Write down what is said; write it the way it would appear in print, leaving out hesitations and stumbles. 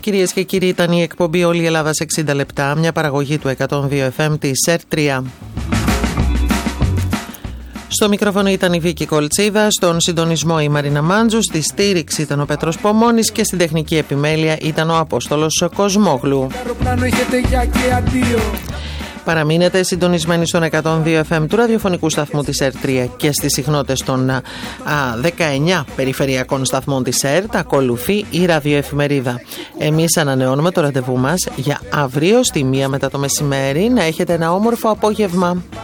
Κυρίες και κύριοι, ήταν η εκπομπή Όλη η Ελλάδα σε 60 λεπτά, μια παραγωγή του 102 FM της ΕΡΤ3. Στο μικρόφωνο ήταν η Βίκη Κολτσίδα, στον συντονισμό η Μαρίνα Μάντζου, στη στήριξη ήταν ο Πέτρος Πομώνης και στην τεχνική επιμέλεια ήταν ο Απόστολος Κοσμόγλου. Παραμείνετε συντονισμένοι στον 102 FM του ραδιοφωνικού σταθμού της ΕΡΤ3 και στις συχνότητες των 19 περιφερειακών σταθμών της ΕΡΤ. Ακολουθεί η ραδιοεφημερίδα. Εμείς ανανεώνουμε το ραντεβού μας για αύριο στη 1 μετά το μεσημέρι. Να έχετε ένα όμορφο απόγευμα.